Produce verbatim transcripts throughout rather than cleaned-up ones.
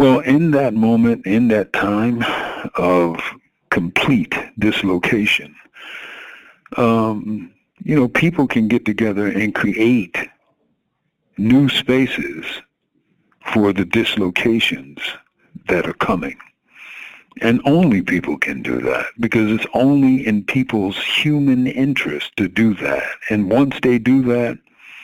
Well, in that moment, in that time of complete dislocation, um, you know, people can get together and create new spaces for the dislocations that are coming. And only people can do that, because it's only in people's human interest to do that. And once they do that,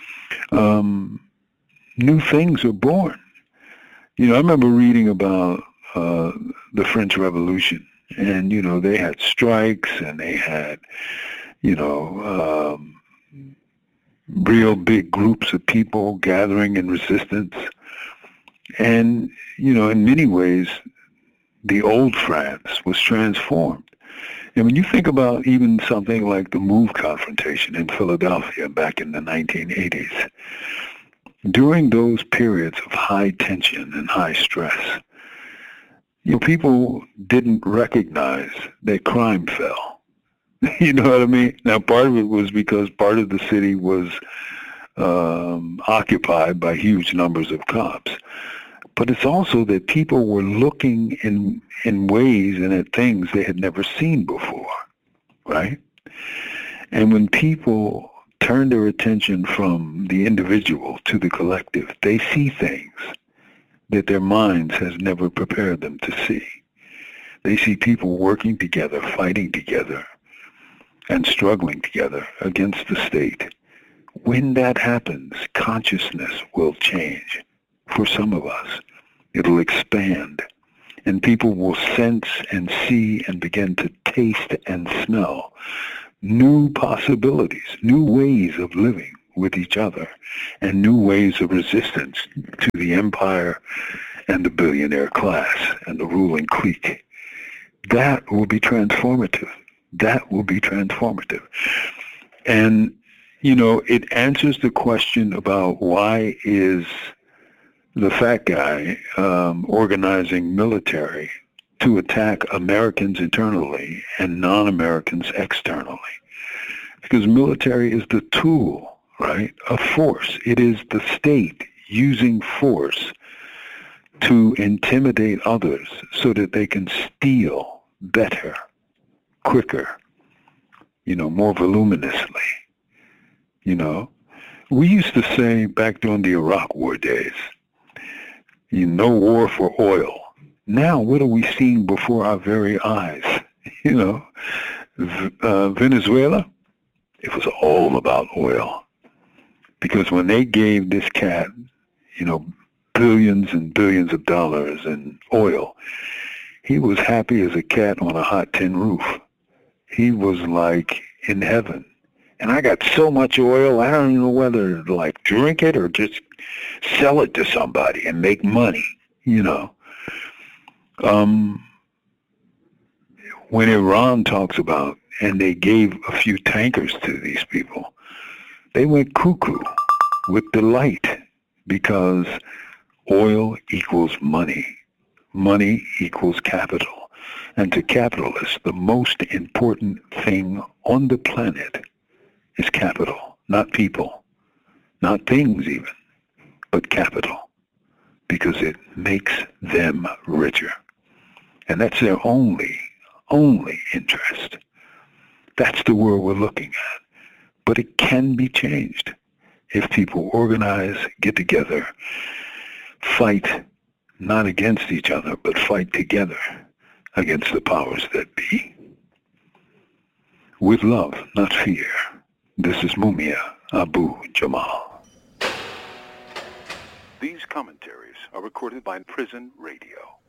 um, new things are born. You know, I remember reading about uh, the French Revolution, and, you know, they had strikes and they had, you know, um, real big groups of people gathering in resistance. And, you know, in many ways, the old France was transformed. And when you think about even something like the MOVE confrontation in Philadelphia back in the nineteen eighties, during those periods of high tension and high stress, you know, people didn't recognize that crime fell. You know what I mean? Now, part of it was because part of the city was um, occupied by huge numbers of cops. But it's also that people were looking in in ways and at things they had never seen before, right? And when people turn their attention from the individual to the collective, they see things that their minds has never prepared them to see. They see people working together, fighting together, and struggling together against the state. When that happens, consciousness will change. For some of us, it'll expand, and people will sense and see and begin to taste and smell new possibilities, new ways of living with each other, and new ways of resistance to the empire and the billionaire class and the ruling clique. That will be transformative. That will be transformative. And, you know, it answers the question about why is the fat guy um, organizing military to attack Americans internally and non-Americans externally. Because military is the tool, right, of force. It is the state using force to intimidate others so that they can steal better, quicker, you know, more voluminously, you know. We used to say back during the Iraq War days, you know, no war for oil. Now, what are we seeing before our very eyes? You know, uh, Venezuela, it was all about oil. Because when they gave this cat, you know, billions and billions of dollars in oil, he was happy as a cat on a hot tin roof. He was like in heaven. And I got so much oil, I don't even know whether to like drink it or just sell it to somebody and make money, you know. Um, when Iran talks about, and they gave a few tankers to these people, they went cuckoo with delight because oil equals money. Money equals capital. And to capitalists, the most important thing on the planet is capital, not people, not things even, but capital, because it makes them richer. And that's their only, only interest. That's the world we're looking at. But it can be changed if people organize, get together, fight not against each other, but fight together against the powers that be. With love, not fear. This is Mumia Abu-Jamal. These commentaries are recorded by Prison Radio.